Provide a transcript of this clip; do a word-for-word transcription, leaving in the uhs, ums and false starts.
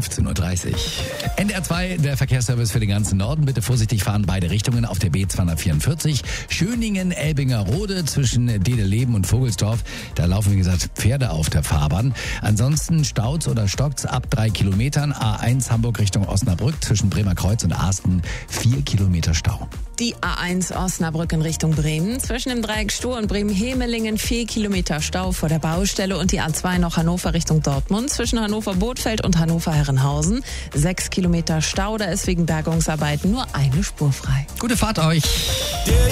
fünfzehn Uhr dreißig. N D R zwei, der Verkehrsservice für den ganzen Norden. Bitte vorsichtig fahren, beide Richtungen auf der B zweihundertvierundvierzig. Schöningen-Elbinger-Rode zwischen Dedeleben und Vogelsdorf. Da laufen, wie gesagt, Pferde auf der Fahrbahn. Ansonsten staut's oder stockt's ab drei Kilometern. A eins Hamburg Richtung Osnabrück zwischen Bremer Kreuz und Arsten. Vier Kilometer Stau. Die A eins Osnabrück in Richtung Bremen. Zwischen dem Dreieck Stur und Bremen-Hemelingen vier Kilometer Stau vor der Baustelle und die A zwei noch Hannover Richtung Dortmund. Zwischen Hannover-Bothfeld und Hannover-Herrenhausen sechs Kilometer Stau. Da ist wegen Bergungsarbeiten nur eine Spur frei. Gute Fahrt euch.